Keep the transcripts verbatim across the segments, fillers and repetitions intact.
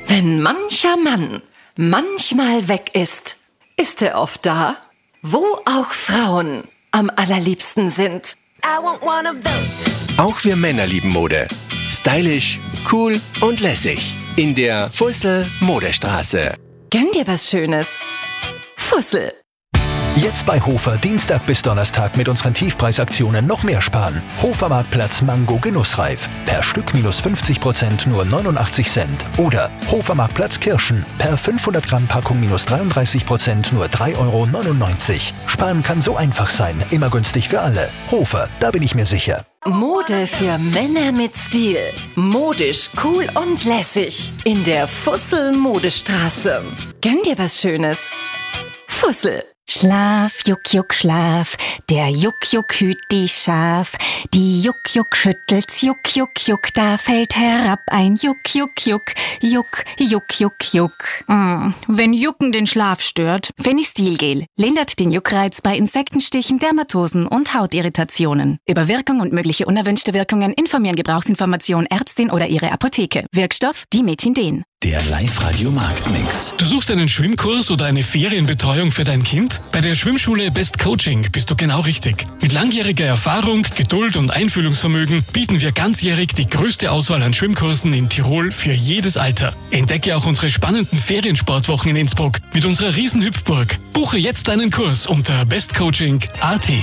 Wenn mancher Mann manchmal weg ist, ist er oft da, wo auch Frauen am allerliebsten sind. I want one of those. Auch wir Männer lieben Mode. Stylisch, cool und lässig. In der Fussel Modestraße. Gönn dir was Schönes. Fussel. Jetzt bei Hofer Dienstag bis Donnerstag mit unseren Tiefpreisaktionen noch mehr sparen. Hofer Marktplatz Mango Genussreif. Per Stück minus fünfzig Prozent nur neunundachtzig Cent. Oder Hofer Marktplatz Kirschen. Per fünfhundert Gramm Packung minus dreiunddreißig Prozent nur drei Euro neunundneunzig. Sparen kann so einfach sein. Immer günstig für alle. Hofer, da bin ich mir sicher. Mode für Männer mit Stil. Modisch, cool und lässig. In der Fussel Modestraße. Gönn dir was Schönes. Fussel. Schlaf, Juck, Juck, Schlaf, der Juck, Juck hüt die Schaf. Die Juck, Juck schüttelt's, Juck, Juck, Juck, da fällt herab ein Juck, Juck, Juck, Juck, Juck, Juck, Juck. Mm, wenn Jucken den Schlaf stört, Fenistilgel lindert den Juckreiz bei Insektenstichen, Dermatosen und Hautirritationen. Über Wirkung und mögliche unerwünschte Wirkungen informieren Gebrauchsinformation Ärztin oder ihre Apotheke. Wirkstoff Dimethinden. Der Live-Radio-Marktmix. Du suchst einen Schwimmkurs oder eine Ferienbetreuung für dein Kind? Bei der Schwimmschule Best Coaching bist du genau richtig. Mit langjähriger Erfahrung, Geduld und Einfühlungsvermögen bieten wir ganzjährig die größte Auswahl an Schwimmkursen in Tirol für jedes Alter. Entdecke auch unsere spannenden Feriensportwochen in Innsbruck mit unserer Riesenhüpfburg. Buche jetzt deinen Kurs unter bestcoaching punkt a t.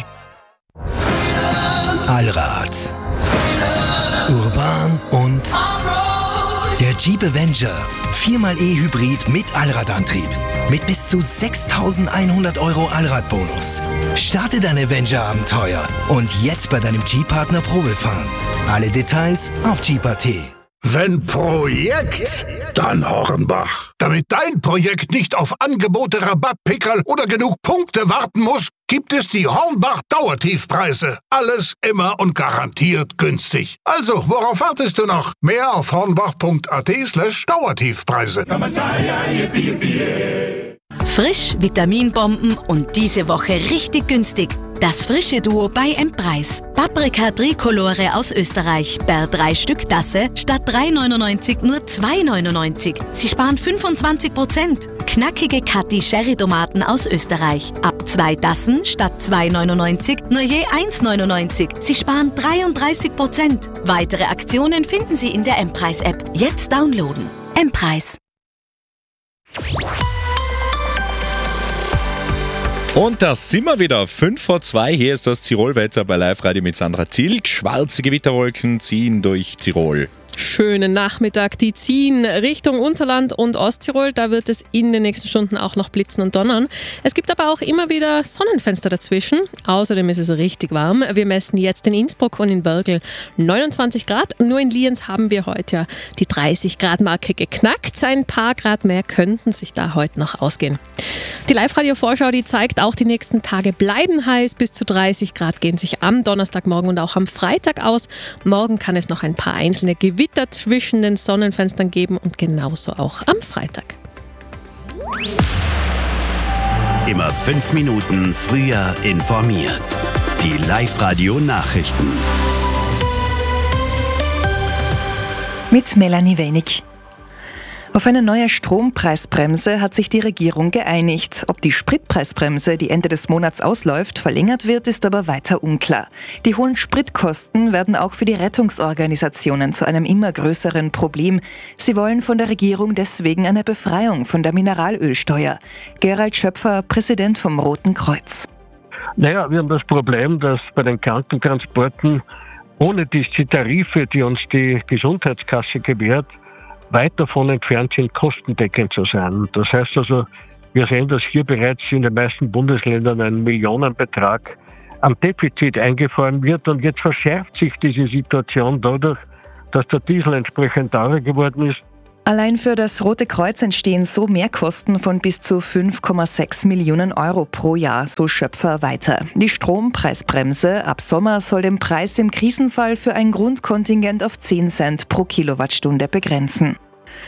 Allrad. Urban und der Jeep Avenger. viermal E-Hybrid mit Allradantrieb. Mit bis zu sechstausendeinhundert Euro Allradbonus. Starte dein Avenger-Abenteuer und jetzt bei deinem Jeep-Partner Probefahren. Alle Details auf Jeep punkt a t. Wenn Projekt, dann Hornbach. Damit dein Projekt nicht auf Angebote, Rabattpickerl oder genug Punkte warten muss, gibt es die Hornbach Dauertiefpreise. Alles immer und garantiert günstig. Also, worauf wartest du noch? Mehr auf hornbach punkt a t slash Dauertiefpreise. Frisch, Vitaminbomben und diese Woche richtig günstig. Das frische Duo bei M-Preis. Paprika Tricolore aus Österreich. Per drei Stück Tasse statt drei neunundneunzig nur zwei neunundneunzig. Sie sparen fünfundzwanzig Prozent. Knackige Catti Sherry Tomaten aus Österreich. Ab zwei Tassen statt zwei neunundneunzig nur je eins neunundneunzig. Sie sparen dreiunddreißig Prozent. Weitere Aktionen finden Sie in der M-Preis-App. Jetzt downloaden. M-Preis. Und da sind wir wieder. fünf vor zwei. Hier ist das Tirol-Wetter bei Live-Radio mit Sandra Tilg. Schwarze Gewitterwolken ziehen durch Tirol. Schönen Nachmittag. Die ziehen Richtung Unterland und Osttirol. Da wird es in den nächsten Stunden auch noch blitzen und donnern. Es gibt aber auch immer wieder Sonnenfenster dazwischen. Außerdem ist es richtig warm. Wir messen jetzt in Innsbruck und in Wörgl neunundzwanzig Grad. Nur in Lienz haben wir heute ja die dreißig Grad Marke geknackt. Ein paar Grad mehr könnten sich da heute noch ausgehen. Die Live-Radio-Vorschau, die zeigt, auch die nächsten Tage bleiben heiß. Bis zu dreißig Grad gehen sich am Donnerstagmorgen und auch am Freitag aus. Morgen kann es noch ein paar einzelne Gewitter zwischen den Sonnenfenstern geben und genauso auch am Freitag. Immer fünf Minuten früher informiert. Die Live-Radio-Nachrichten. Mit Melanie Wenig. Auf eine neue Strompreisbremse hat sich die Regierung geeinigt. Ob die Spritpreisbremse, die Ende des Monats ausläuft, verlängert wird, ist aber weiter unklar. Die hohen Spritkosten werden auch für die Rettungsorganisationen zu einem immer größeren Problem. Sie wollen von der Regierung deswegen eine Befreiung von der Mineralölsteuer. Gerald Schöpfer, Präsident vom Roten Kreuz. Naja, wir haben das Problem, dass bei den Krankentransporten ohne die Tarife, die uns die Gesundheitskasse gewährt, weit davon entfernt sind, kostendeckend zu sein. Das heißt also, wir sehen, dass hier bereits in den meisten Bundesländern ein Millionenbetrag am Defizit eingefahren wird und jetzt verschärft sich diese Situation dadurch, dass der Diesel entsprechend teurer geworden ist. Allein für das Rote Kreuz entstehen so Mehrkosten von bis zu fünf Komma sechs Millionen Euro pro Jahr, so Schöpfer weiter. Die Strompreisbremse ab Sommer soll den Preis im Krisenfall für ein Grundkontingent auf zehn Cent pro Kilowattstunde begrenzen.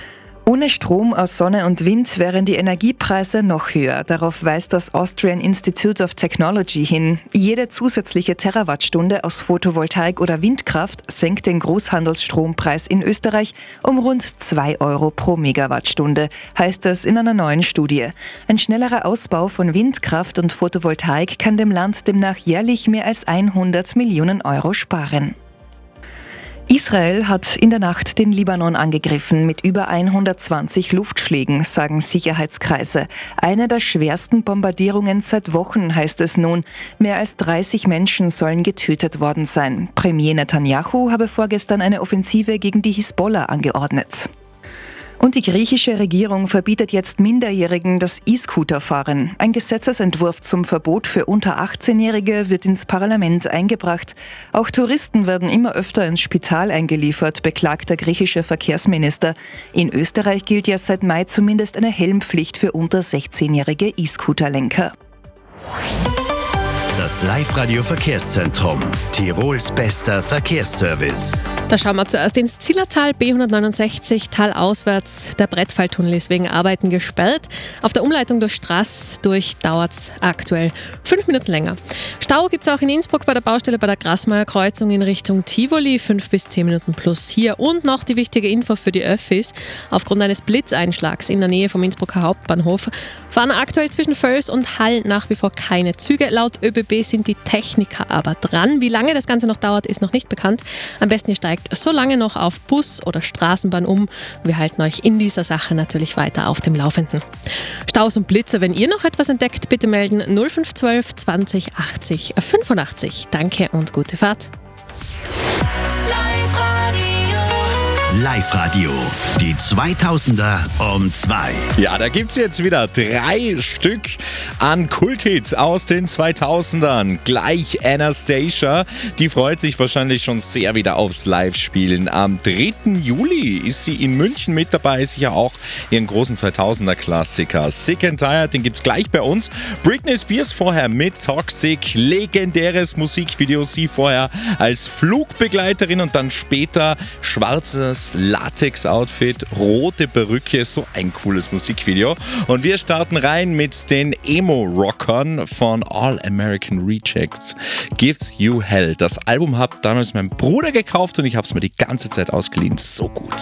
Ohne Strom aus Sonne und Wind wären die Energiepreise noch höher. Darauf weist das Austrian Institute of Technology hin. Jede zusätzliche Terawattstunde aus Photovoltaik oder Windkraft senkt den Großhandelsstrompreis in Österreich um rund zwei Euro pro Megawattstunde, heißt es in einer neuen Studie. Ein schnellerer Ausbau von Windkraft und Photovoltaik kann dem Land demnach jährlich mehr als hundert Millionen Euro sparen. Israel hat in der Nacht den Libanon angegriffen mit über hundertzwanzig Luftschlägen, sagen Sicherheitskreise. Eine der schwersten Bombardierungen seit Wochen, heißt es nun. Mehr als dreißig Menschen sollen getötet worden sein. Premier Netanyahu habe vorgestern eine Offensive gegen die Hisbollah angeordnet. Und die griechische Regierung verbietet jetzt Minderjährigen das E-Scooter-Fahren. Ein Gesetzesentwurf zum Verbot für unter achtzehnjährige wird ins Parlament eingebracht. Auch Touristen werden immer öfter ins Spital eingeliefert, beklagt der griechische Verkehrsminister. In Österreich gilt ja seit Mai zumindest eine Helmpflicht für unter sechzehnjährige E-Scooter-Lenker. Das Live-Radio-Verkehrszentrum. Tirols bester Verkehrsservice. Da schauen wir zuerst ins Zillertal, B hundertneunundsechzig, talauswärts. Der Brettfalltunnel ist wegen Arbeiten gesperrt. Auf der Umleitung durch Straß durch dauert es aktuell fünf Minuten länger. Stau gibt es auch in Innsbruck bei der Baustelle bei der Grasmeier-Kreuzung in Richtung Tivoli, fünf bis zehn Minuten plus hier. Und noch die wichtige Info für die Öffis. Aufgrund eines Blitzeinschlags in der Nähe vom Innsbrucker Hauptbahnhof fahren aktuell zwischen Völs und Hall nach wie vor keine Züge. Laut ÖBB sind die Techniker aber dran. Wie lange das Ganze noch dauert, ist noch nicht bekannt. Am besten ihr steigt so lange noch auf Bus oder Straßenbahn um. Wir halten euch in dieser Sache natürlich weiter auf dem Laufenden. Staus und Blitze, wenn ihr noch etwas entdeckt, bitte melden null fünf eins zwei zwanzig achtzig fünfundachtzig. Danke und gute Fahrt. Live-Radio, die zweitausender um zwei. Ja, da gibt's jetzt wieder drei Stück an Kulthits aus den zweitausendern. Gleich Anastacia, die freut sich wahrscheinlich schon sehr wieder aufs Live-Spielen. Am dritten Juli ist sie in München mit dabei, sicher auch ihren großen zweitausender-Klassiker. Sick and Tired, den gibt's gleich bei uns. Britney Spears vorher mit Toxic, legendäres Musikvideo, sie vorher als Flugbegleiterin und dann später schwarzes Latex-Outfit, rote Perücke, so ein cooles Musikvideo. Und wir starten rein mit den Emo-Rockern von All American Rejects. Gives You Hell. Das Album hat damals mein Bruder gekauft und ich habe es mir die ganze Zeit ausgeliehen. So gut.